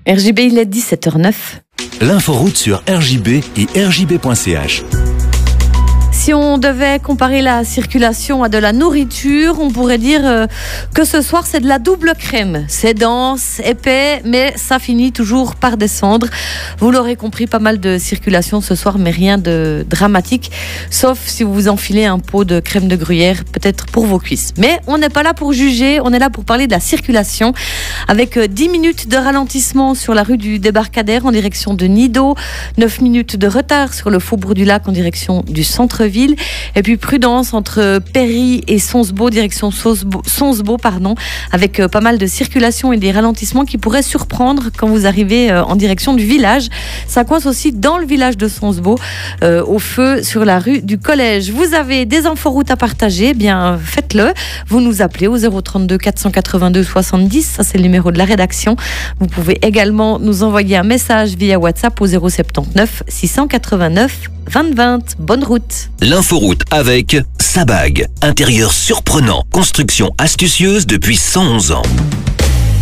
RJB, il est 17h09. L'inforoute sur RJB et rjb.ch. Si on devait comparer la circulation à de la nourriture, on pourrait dire que ce soir c'est de la double crème. C'est dense, épais, mais ça finit toujours par descendre. Vous l'aurez compris, pas mal de circulation ce soir, mais rien de dramatique. Sauf si vous vous enfilez un pot de crème de gruyère, peut-être pour vos cuisses. Mais on n'est pas là pour juger, on est là pour parler de la circulation. Avec 10 minutes de ralentissement sur la rue du Débarcadère en direction de Nido, 9 minutes de retard sur le Faubourg du Lac en direction du centre-ville. Et puis prudence entre Péry et Sonsbeau, direction Sonsbeau, avec pas mal de circulation et des ralentissements qui pourraient surprendre quand vous arrivez en direction du village. Ça coince aussi dans le village de Sonsbeau, au feu sur la rue du Collège. Vous avez des inforoutes à partager, bien faites-le. Vous nous appelez au 032 482 70, ça c'est le numéro de la rédaction. Vous pouvez également nous envoyer un message via WhatsApp au 079 689 2020. Bonne route. L'inforoute avec Sabag. Intérieur surprenant, construction astucieuse depuis 111 ans.